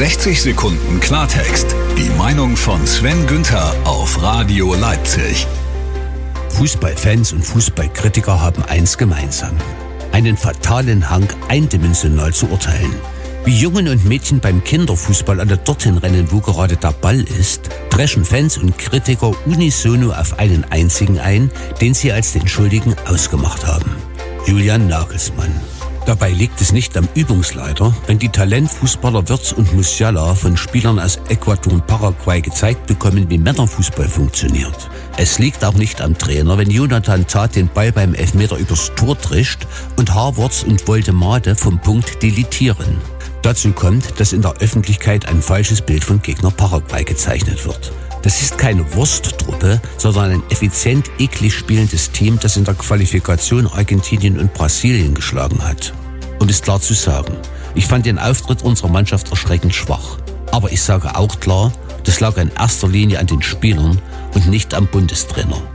60 Sekunden Klartext. Die Meinung von Sven Günther auf Radio Leipzig. Fußballfans und Fußballkritiker haben eins gemeinsam: einen fatalen Hang, eindimensional zu urteilen. Wie Jungen und Mädchen beim Kinderfußball alle dorthin rennen, wo gerade der Ball ist, dreschen Fans und Kritiker unisono auf einen einzigen ein, den sie als den Schuldigen ausgemacht haben: Julian Nagelsmann. Dabei liegt es nicht am Übungsleiter, wenn die Talentfußballer Wirtz und Musiala von Spielern aus Ecuador und Paraguay gezeigt bekommen, wie Männerfußball funktioniert. Es liegt auch nicht am Trainer, wenn Jonathan Tah den Ball beim Elfmeter übers Tor drischt und Havertz und Woldemade vom Punkt deletieren. Dazu kommt, dass in der Öffentlichkeit ein falsches Bild von Gegner Paraguay gezeichnet wird. Das ist keine Wursttruppe, sondern ein effizient, eklig spielendes Team, das in der Qualifikation Argentinien und Brasilien geschlagen hat. Um es klar zu sagen, ich fand den Auftritt unserer Mannschaft erschreckend schwach. Aber ich sage auch klar, das lag in erster Linie an den Spielern und nicht am Bundestrainer.